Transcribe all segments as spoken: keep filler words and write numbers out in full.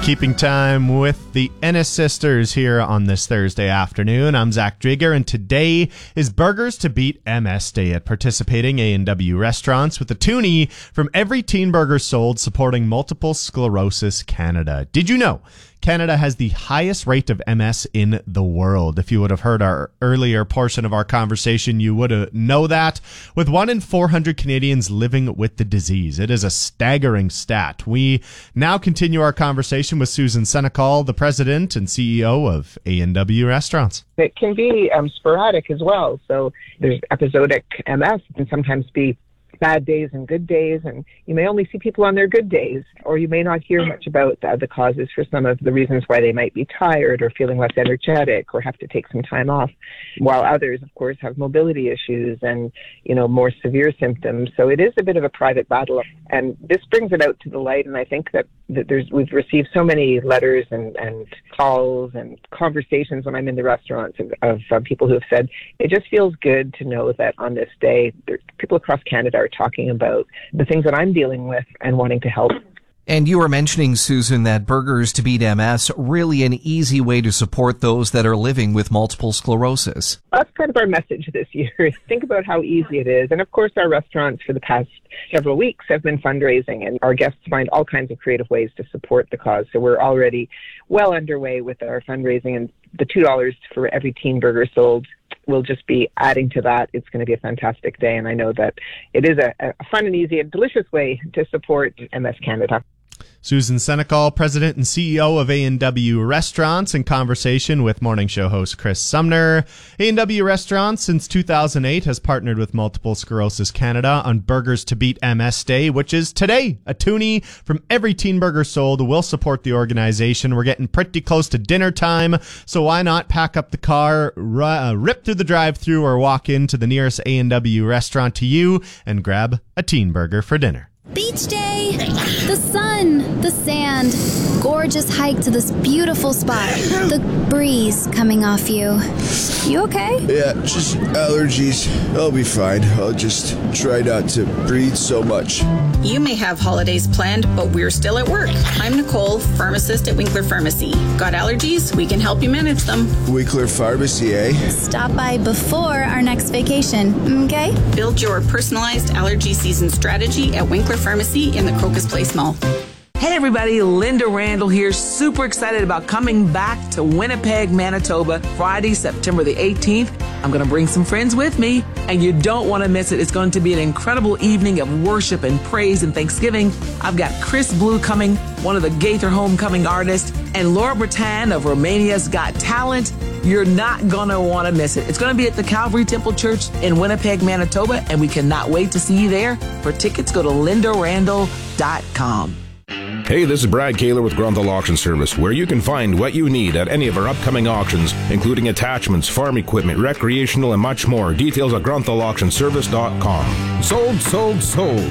Keeping time with the Ennis sisters here on this Thursday afternoon. I'm Zach Drieger, and today is Burgers to Beat M S Day at participating A and W restaurants with a toonie from every teen burger sold supporting Multiple Sclerosis Canada. Did you know Canada has the highest rate of M S in the world? If you would have heard our earlier portion of our conversation, you would have know that. With one in four hundred Canadians living with the disease, it is a staggering stat. We now continue our conversation with Susan Senecal, the president and C E O of A and W Restaurants. It can be um, sporadic as well. So there's episodic M S. It can sometimes be bad days and good days, and you may only see people on their good days, or you may not hear much about uh, the causes for some of the reasons why they might be tired or feeling less energetic or have to take some time off, while others, of course, have mobility issues and, you know, more severe symptoms. So it is a bit of a private battle, and this brings it out to the light. And I think that, that there's we've received so many letters and, and calls and conversations when I'm in the restaurants of, of uh, people who have said it just feels good to know that on this day, there, people across Canada are talking about the things that I'm dealing with and wanting to help. And you were mentioning, Susan, that Burgers to Beat M S, really an easy way to support those that are living with multiple sclerosis. That's kind of our message this year. Think about how easy it is. And of course, our restaurants for the past several weeks have been fundraising, and our guests find all kinds of creative ways to support the cause. So we're already well underway with our fundraising, and the two dollars for every teen burger sold will just be adding to that. It's going to be a fantastic day, and I know that it is a, a fun and easy and delicious way to support M S Canada. Susan Senecal, president and C E O of A and W Restaurants, in conversation with morning show host Chris Sumner. A and W Restaurants, since two thousand eight, has partnered with Multiple Sclerosis Canada on Burgers to Beat M S Day, which is today. A toonie from every teen burger sold will support the organization. We're getting pretty close to dinner time, so why not pack up the car, r- uh, rip through the drive-thru, or walk into the nearest A and W restaurant to you and grab a teen burger for dinner. Beach day, the sun, the sand, gorgeous hike to this beautiful spot, the breeze coming off you. You okay? Yeah, just allergies. I'll be fine. I'll just try not to breathe so much. You may have holidays planned, but we're still at work. I'm Nicole, pharmacist at Winkler Pharmacy. Got allergies? We can help you manage them. Winkler Pharmacy, eh? Stop by before our next vacation, okay? Build your personalized allergy season strategy at Winkler Pharmacy in the Crocus Place Mall. Hey everybody, Linda Randall here. Super excited about coming back to Winnipeg, Manitoba, Friday, September the eighteenth. I'm going to bring some friends with me, and you don't want to miss it. It's going to be an incredible evening of worship and praise and thanksgiving. I've got Chris Blue coming, one of the Gaither Homecoming artists, and Laura Bretan of Romania's Got Talent. You're not going to want to miss it. It's going to be at the Calvary Temple Church in Winnipeg, Manitoba, and we cannot wait to see you there. For tickets, go to linda randall dot com. Hey, this is Brad Kaler with Grunthal Auction Service, where you can find what you need at any of our upcoming auctions, including attachments, farm equipment, recreational, and much more. Details at grunthal auction service dot com. Sold, sold, sold.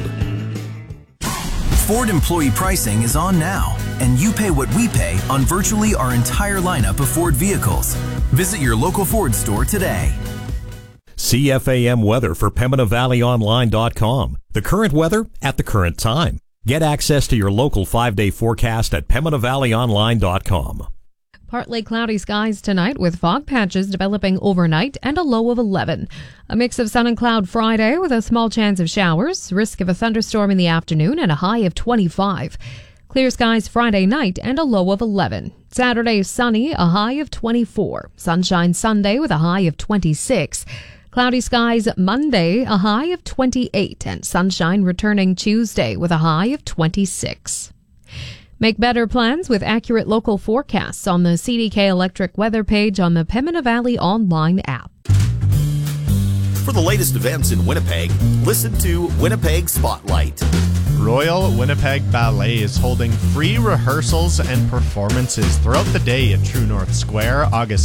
Ford employee pricing is on now, and you pay what we pay on virtually our entire lineup of Ford vehicles. Visit your local Ford store today. C F A M weather for Pembina Valley Online dot com. The current weather at the current time. Get access to your local five-day forecast at Pembina Valley Online dot com. Partly cloudy skies tonight with fog patches developing overnight and a low of eleven. A mix of sun and cloud Friday with a small chance of showers, risk of a thunderstorm in the afternoon and a high of twenty-five. Clear skies Friday night and a low of eleven. Saturday sunny, a high of twenty-four. Sunshine Sunday with a high of twenty-six. Cloudy skies Monday, a high of twenty-eight, and sunshine returning Tuesday with a high of twenty-six. Make better plans with accurate local forecasts on the C D K Electric weather page on the Pembina Valley Online app. For the latest events in Winnipeg, listen to Winnipeg Spotlight. Royal Winnipeg Ballet is holding free rehearsals and performances throughout the day at True North Square, August